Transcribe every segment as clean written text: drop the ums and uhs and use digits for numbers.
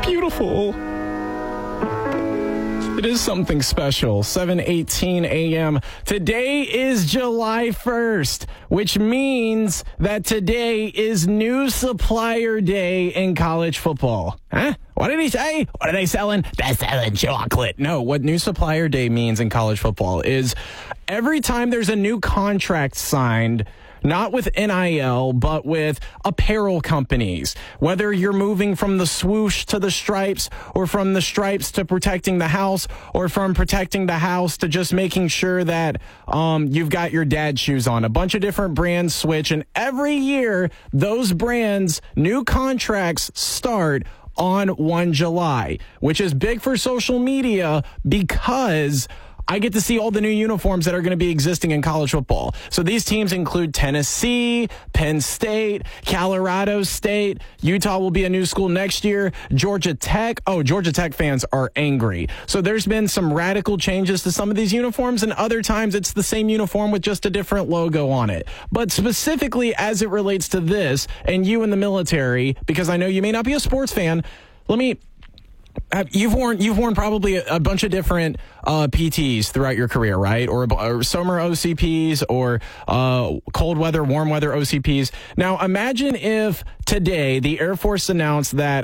beautiful. It is something special. 7:18 a.m. Today is July 1st, which means that today is New Supplier Day in college football. Huh? What did he say? What are they selling? They're selling chocolate. No, what New Supplier Day means in college football is every time there's a new contract signed, not with NIL, but with apparel companies. Whether you're moving from the swoosh to the stripes, or from the stripes to protecting the house, or from protecting the house to just making sure that you've got your dad shoes on. A bunch of different brands switch, and every year, those brands' new contracts start on 1 July, which is big for social media because I get to see all the new uniforms that are going to be existing in college football. So these teams include Tennessee, Penn State, Colorado State. Utah will be a new school next year. Georgia Tech. Oh, Georgia Tech fans are angry. So there's been some radical changes to some of these uniforms, and other times it's the same uniform with just a different logo on it. But specifically as it relates to this and you in the military, because I know you may not be a sports fan, you've worn probably a bunch of different PTs throughout your career, right? Or summer OCPs or cold weather, warm weather OCPs. Now, imagine if today the Air Force announced that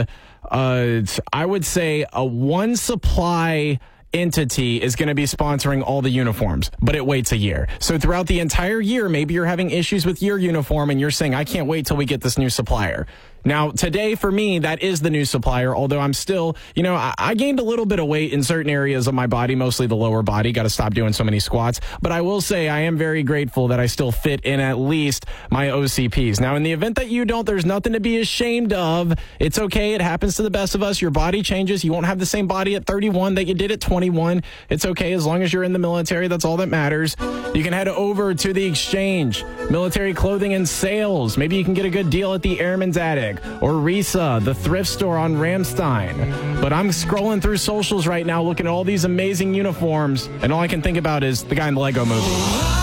I would say a One Supply entity is going to be sponsoring all the uniforms, but it waits a year. So throughout the entire year, maybe you're having issues with your uniform and you're saying, I can't wait till we get this new supplier. Now, today, for me, that is the new supplier, although I'm still, I gained a little bit of weight in certain areas of my body, mostly the lower body. Got to stop doing so many squats. But I will say I am very grateful that I still fit in at least my OCPs. Now, in the event that you don't, there's nothing to be ashamed of. It's okay. It happens to the best of us. Your body changes. You won't have the same body at 31 that you did at 21. It's okay. As long as you're in the military, that's all that matters. You can head over to the Exchange, military clothing and sales. Maybe you can get a good deal at the Airman's Attic or Risa, the thrift store on Ramstein. But I'm scrolling through socials right now looking at all these amazing uniforms, and all I can think about is the guy in the Lego movie.